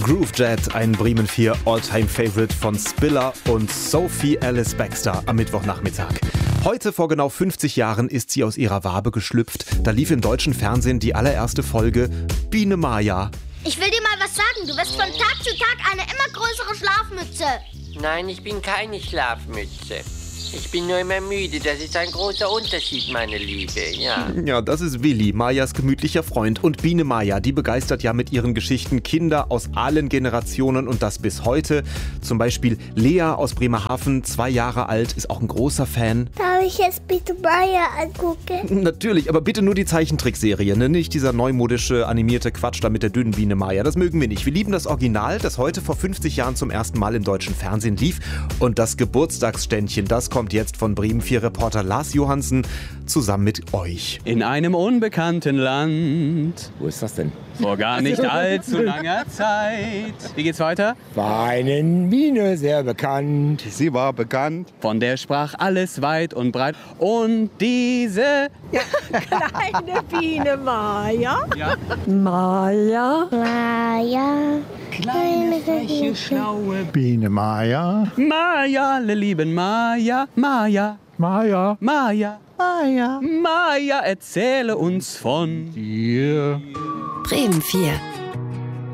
Groove Jet, ein Bremen 4 All-Time-Favorite von Spiller und Sophie Alice Baxter am Mittwochnachmittag. Heute vor genau 50 Jahren ist sie aus ihrer Wabe geschlüpft. Da lief im deutschen Fernsehen die allererste Folge Biene Maya. Ich will dir mal was sagen. Du wirst von Tag zu Tag eine immer größere Schlafmütze. Nein, ich bin keine Schlafmütze. Ich bin nur immer müde. Das ist ein großer Unterschied, meine Liebe, ja. Ja, das ist Willi, Mayas gemütlicher Freund. Und Biene Maya, die begeistert ja mit ihren Geschichten Kinder aus allen Generationen und das bis heute. Zum Beispiel Lea aus Bremerhaven, 2 Jahre alt, ist auch ein großer Fan. Darf ich jetzt bitte Maya angucken? Natürlich, aber bitte nur die Zeichentrickserie, ne? Nicht dieser neumodische animierte Quatsch da mit der dünnen Biene Maya. Das mögen wir nicht. Wir lieben das Original, das heute vor 50 Jahren zum ersten Mal im deutschen Fernsehen lief. Und das Geburtstagsständchen, das kommt jetzt von Bremen 4 Reporter Lars Johansen zusammen mit euch. In einem unbekannten Land. Wo ist das denn? Vor gar nicht allzu langer Zeit. Wie geht's weiter? War eine Biene sehr bekannt. Sie war bekannt. Von der sprach alles weit und breit. Und diese... Kleine Biene Maya. Ja. Maya. Maya. Kleine, freche, schlaue Biene Maya. Maya, alle lieben Maya. Maya. Maya. Maya. Maya. Maya, erzähle uns von Dir. Bremen 4